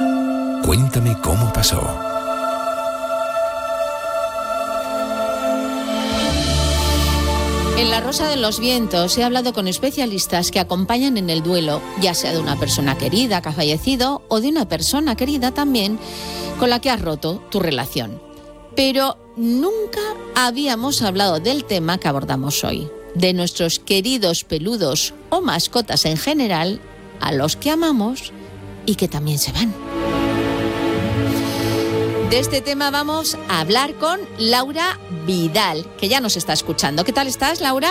Cuéntame cómo pasó. En La Rosa de los Vientos he hablado con especialistas que acompañan en el duelo, ya sea de una persona querida que ha fallecido o de una persona querida también con la que has roto tu relación. Pero nunca habíamos hablado del tema que abordamos hoy, de nuestros queridos peludos o mascotas en general, a los que amamos y que también se van. De este tema vamos a hablar con Laura Vidal, que ya nos está escuchando. ¿Qué tal estás, Laura?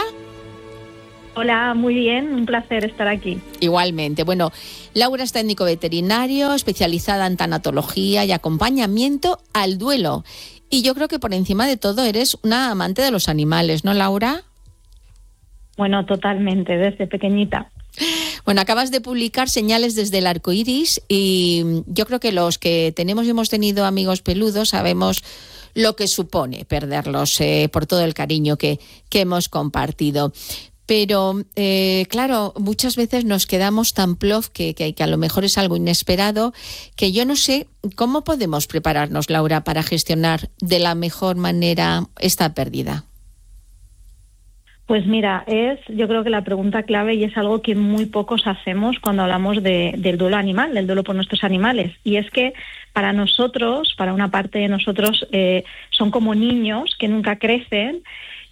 Hola, muy bien, un placer estar aquí. Igualmente. Bueno, Laura es técnico veterinario, especializada en tanatología y acompañamiento al duelo. Y yo creo que por encima de todo eres una amante de los animales, ¿no, Laura? Bueno, totalmente, desde pequeñita. Bueno, acabas de publicar Señales desde el arco iris y yo creo que los que tenemos y hemos tenido amigos peludos sabemos lo que supone perderlos por todo el cariño que hemos compartido. Pero, claro, muchas veces nos quedamos tan plof que a lo mejor es algo inesperado, que yo no sé cómo podemos prepararnos, Laura, para gestionar de la mejor manera esta pérdida. Pues mira, yo creo que la pregunta clave y es algo que muy pocos hacemos cuando hablamos del duelo animal, del duelo por nuestros animales. Y es que para nosotros, para una parte de nosotros, son como niños que nunca crecen.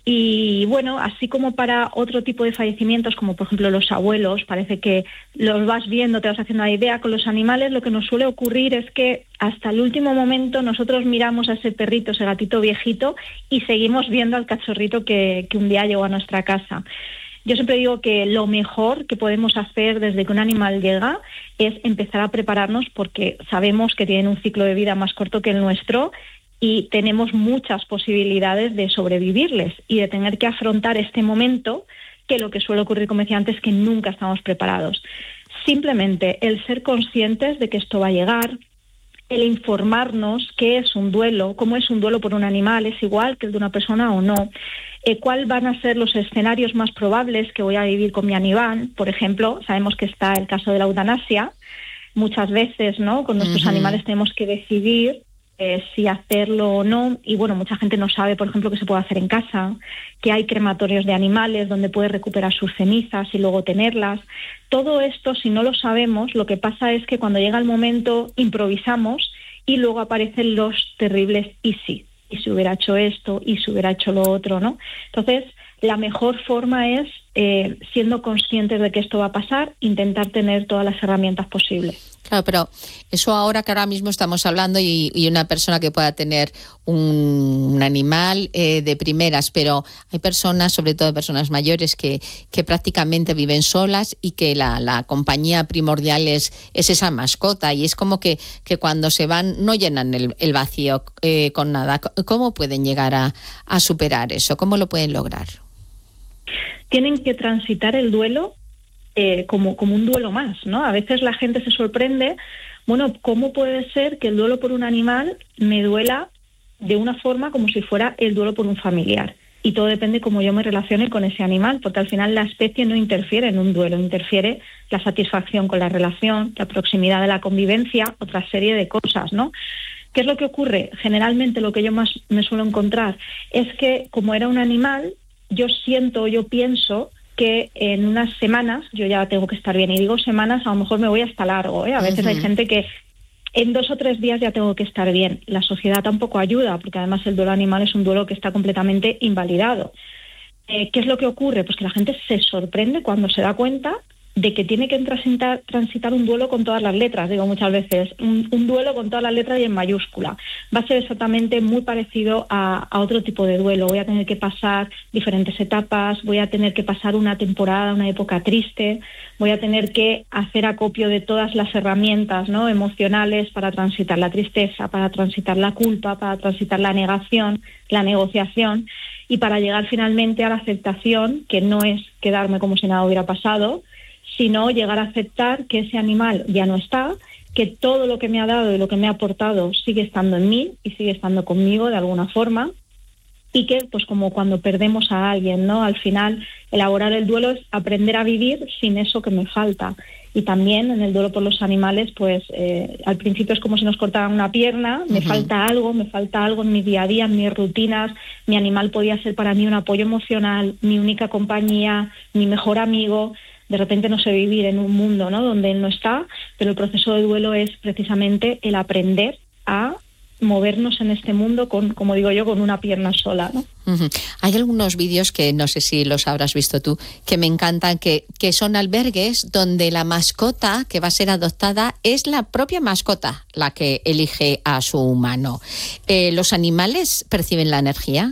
Y bueno, así como para otro tipo de fallecimientos, como por ejemplo los abuelos, parece que los vas viendo, te vas haciendo la idea. Con los animales lo que nos suele ocurrir es que hasta el último momento nosotros miramos a ese perrito, ese gatito viejito, y seguimos viendo al cachorrito que un día llegó a nuestra casa. Yo siempre digo que lo mejor que podemos hacer desde que un animal llega es empezar a prepararnos, porque sabemos que tienen un ciclo de vida más corto que el nuestro, y tenemos muchas posibilidades de sobrevivirles y de tener que afrontar este momento, que lo que suele ocurrir, como decía antes, es que nunca estamos preparados. Simplemente el ser conscientes de que esto va a llegar, el informarnos qué es un duelo, cómo es un duelo por un animal, es igual que el de una persona o no, cuáles van a ser los escenarios más probables que voy a vivir con mi animal. Por ejemplo, sabemos que está el caso de la eutanasia. Muchas veces, ¿no?, con nuestros animales tenemos que decidir si hacerlo o no, y bueno, mucha gente no sabe, por ejemplo, que se puede hacer en casa, que hay crematorios de animales donde puedes recuperar sus cenizas y luego tenerlas. Todo esto, si no lo sabemos, lo que pasa es que cuando llega el momento improvisamos y luego aparecen los terribles y si hubiera hecho esto, y si hubiera hecho lo otro, ¿no? Entonces, la mejor forma es, siendo conscientes de que esto va a pasar, intentar tener todas las herramientas posibles. Claro, pero eso ahora que ahora mismo estamos hablando y una persona que pueda tener un animal de primeras, pero hay personas, sobre todo personas mayores, que prácticamente viven solas y que la compañía primordial es esa mascota, y es como que cuando se van no llenan el vacío con nada. ¿Cómo pueden llegar a superar eso? ¿Cómo lo pueden lograr? Tienen que transitar el duelo como un duelo más, ¿no? A veces la gente se sorprende, bueno, ¿cómo puede ser que el duelo por un animal me duela de una forma como si fuera el duelo por un familiar? Y todo depende cómo yo me relacione con ese animal, porque al final la especie no interfiere en un duelo, interfiere la satisfacción con la relación, la proximidad de la convivencia, otra serie de cosas, ¿no? ¿Qué es lo que ocurre? Generalmente lo que yo más me suelo encontrar es que, como era un animal, yo pienso que en unas semanas yo ya tengo que estar bien. Y digo semanas, a lo mejor me voy hasta largo, ¿eh? A veces hay gente que en 2 o 3 días ya tengo que estar bien. La sociedad tampoco ayuda, porque además el duelo animal es un duelo que está completamente invalidado. ¿Qué es lo que ocurre? Pues que la gente se sorprende cuando se da cuenta de que tiene que transitar un duelo con todas las letras, digo muchas veces, un duelo con todas las letras y en mayúscula. Va a ser exactamente muy parecido a otro tipo de duelo. Voy a tener que pasar diferentes etapas, voy a tener que pasar una temporada, una época triste, voy a tener que hacer acopio de todas las herramientas, ¿no?, emocionales para transitar la tristeza, para transitar la culpa, para transitar la negación, la negociación, y para llegar finalmente a la aceptación, que no es quedarme como si nada hubiera pasado, sino llegar a aceptar que ese animal ya no está, que todo lo que me ha dado y lo que me ha aportado sigue estando en mí y sigue estando conmigo de alguna forma, y que, pues como cuando perdemos a alguien, ¿no? Al final, elaborar el duelo es aprender a vivir sin eso que me falta. Y también en el duelo por los animales, pues al principio es como si nos cortaran una pierna, me falta algo en mi día a día, en mis rutinas. Mi animal podía ser para mí un apoyo emocional, mi única compañía, mi mejor amigo. De repente no sé vivir en un mundo, ¿no?, donde él no está, pero el proceso de duelo es precisamente el aprender a movernos en este mundo con, como digo yo, con una pierna sola, ¿no? Hay algunos vídeos que no sé si los habrás visto tú, que me encantan, que son albergues donde la mascota que va a ser adoptada es la propia mascota la que elige a su humano. ¿Los animales perciben la energía?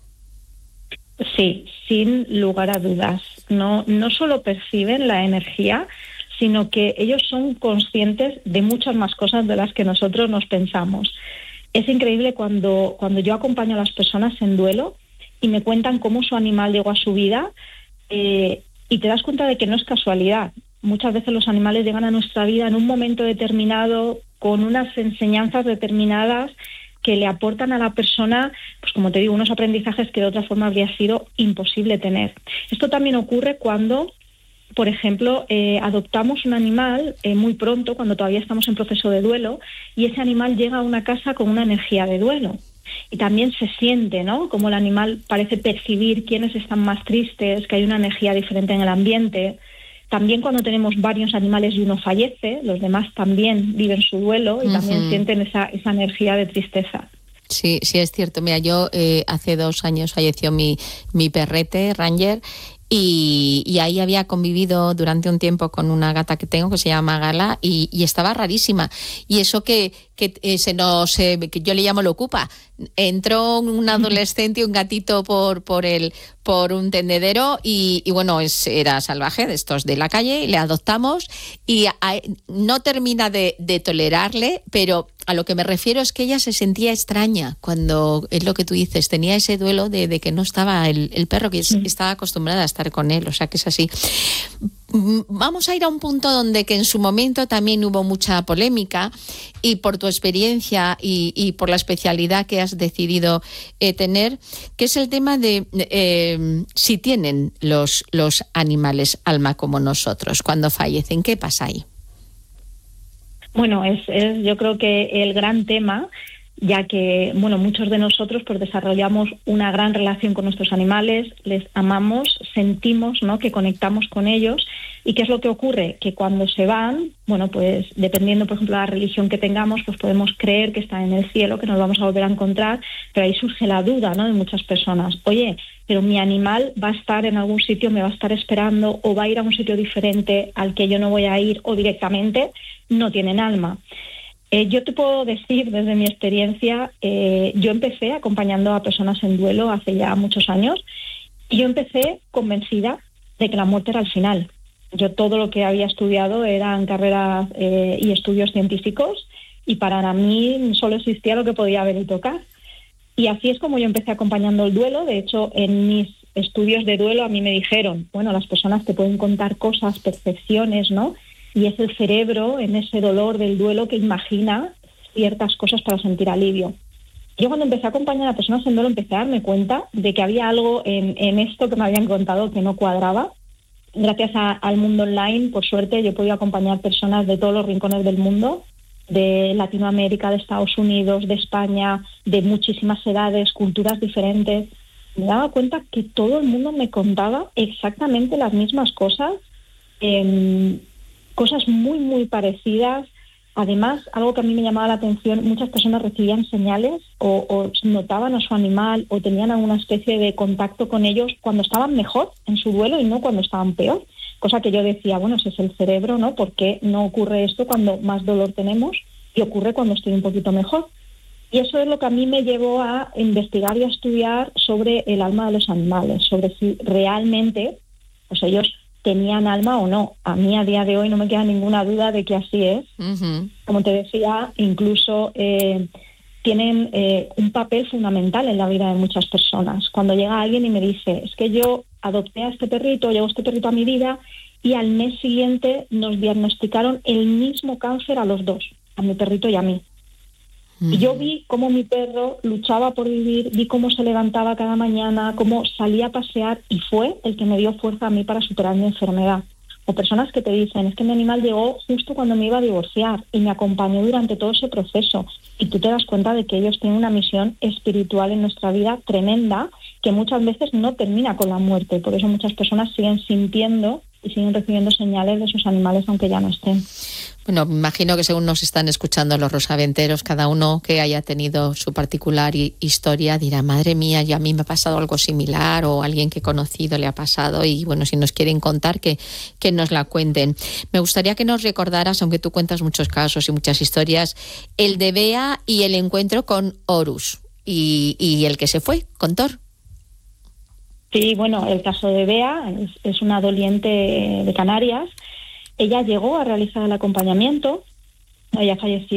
Sí, sin lugar a dudas. No solo perciben la energía, sino que ellos son conscientes de muchas más cosas de las que nosotros nos pensamos. Es increíble cuando yo acompaño a las personas en duelo y me cuentan cómo su animal llegó a su vida, y te das cuenta de que no es casualidad. Muchas veces los animales llegan a nuestra vida en un momento determinado, con unas enseñanzas determinadas que le aportan a la persona, pues como te digo, unos aprendizajes que de otra forma habría sido imposible tener. Esto también ocurre cuando, por ejemplo, adoptamos un animal muy pronto, cuando todavía estamos en proceso de duelo, y ese animal llega a una casa con una energía de duelo. Y también se siente, ¿no?, como el animal parece percibir quiénes están más tristes, que hay una energía diferente en el ambiente. También cuando tenemos varios animales y uno fallece, los demás también viven su duelo y también sienten esa energía de tristeza. Sí, es cierto. Mira, yo hace 2 años falleció mi perrete, Ranger, y ahí había convivido durante un tiempo con una gata que tengo que se llama Gala y estaba rarísima. Y eso que que yo le llamo lo ocupa. Entró un adolescente y un gatito por un tendedero y bueno, era salvaje, de estos de la calle, y le adoptamos y no termina de tolerarle, pero a lo que me refiero es que ella se sentía extraña cuando, es lo que tú dices, tenía ese duelo de que no estaba el perro, que estaba acostumbrada a estar con él, o sea que es así. Vamos a ir a un punto donde que en su momento también hubo mucha polémica, y por tu experiencia y por la especialidad que has decidido tener, que es el tema de si tienen los animales alma como nosotros cuando fallecen. ¿Qué pasa ahí? Bueno, es yo creo que el gran tema, ya que muchos de nosotros pues desarrollamos una gran relación con nuestros animales, les amamos, sentimos, ¿no?, que conectamos con ellos. ¿Y qué es lo que ocurre? Que cuando se van, pues dependiendo, por ejemplo, de la religión que tengamos, pues podemos creer que están en el cielo, que nos vamos a volver a encontrar, pero ahí surge la duda, ¿no?, de muchas personas. Oye, pero mi animal va a estar en algún sitio, me va a estar esperando, o va a ir a un sitio diferente al que yo no voy a ir, o directamente no tienen alma. Yo te puedo decir desde mi experiencia, yo empecé acompañando a personas en duelo hace ya muchos años, y yo empecé convencida de que la muerte era el final. Yo todo lo que había estudiado eran carreras y estudios científicos, y para mí solo existía lo que podía ver y tocar. Y así es como yo empecé acompañando el duelo. De hecho, en mis estudios de duelo a mí me dijeron, las personas te pueden contar cosas, percepciones, ¿no?, y es el cerebro en ese dolor del duelo que imagina ciertas cosas para sentir alivio. Yo cuando empecé a acompañar a personas en duelo empecé a darme cuenta de que había algo en esto que me habían contado que no cuadraba. Gracias al mundo online, por suerte, yo he podido acompañar personas de todos los rincones del mundo, de Latinoamérica, de Estados Unidos, de España, de muchísimas edades, culturas diferentes. Me daba cuenta que todo el mundo me contaba exactamente las mismas cosas, cosas muy, muy parecidas. Además, algo que a mí me llamaba la atención, muchas personas recibían señales o notaban a su animal o tenían alguna especie de contacto con ellos cuando estaban mejor en su duelo y no cuando estaban peor. Cosa que yo decía, ese es el cerebro, ¿no? ¿Por qué no ocurre esto cuando más dolor tenemos y ocurre cuando estoy un poquito mejor? Y eso es lo que a mí me llevó a investigar y a estudiar sobre el alma de los animales, sobre si realmente ellos tenían alma o no. A mí a día de hoy no me queda ninguna duda de que así es. Como te decía, incluso tienen un papel fundamental en la vida de muchas personas. Cuando llega alguien y me dice, es que yo adopté a este perrito, llegó este perrito a mi vida y al mes siguiente nos diagnosticaron el mismo cáncer a los dos, a mi perrito y a mí. Y yo vi cómo mi perro luchaba por vivir, vi cómo se levantaba cada mañana, cómo salía a pasear, y fue el que me dio fuerza a mí para superar mi enfermedad. O personas que te dicen, es que mi animal llegó justo cuando me iba a divorciar y me acompañó durante todo ese proceso. Y tú te das cuenta de que ellos tienen una misión espiritual en nuestra vida tremenda, que muchas veces no termina con la muerte. Por eso muchas personas siguen sintiendo y siguen recibiendo señales de sus animales aunque ya no estén. Bueno, me imagino que según nos están escuchando los rosaventeros, cada uno que haya tenido su particular historia dirá, madre mía, ya a mí me ha pasado algo similar, o alguien que he conocido le ha pasado, y bueno, si nos quieren contar, que nos la cuenten. Me gustaría que nos recordaras, aunque tú cuentas muchos casos y muchas historias, el de Bea y el encuentro con Horus y el que se fue, con Thor. Sí, bueno, el caso de Bea es una doliente de Canarias. Ella llegó a realizar el acompañamiento, ella falleció